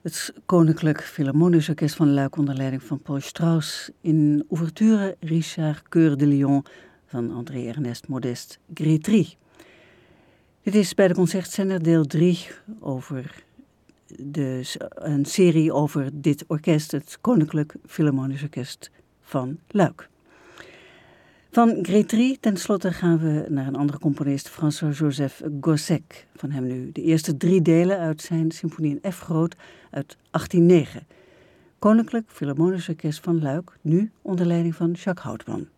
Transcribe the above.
Het Koninklijk Philharmonisch Orkest van Luik onder leiding van Paul Strauss in ouverture Richard Coeur de Lion van André-Ernest Modeste Grétry. Dit is bij de Concertzender deel 3 over een serie over dit orkest, het Koninklijk Philharmonisch Orkest van Luik. Van Grétry tenslotte gaan we naar een andere componist, François-Joseph Gossec. Van hem nu de eerste 3 delen uit zijn symfonie in F groot uit 1809. Koninklijk Philharmonisch Orkest van Luik, nu onder leiding van Jacques Houtman.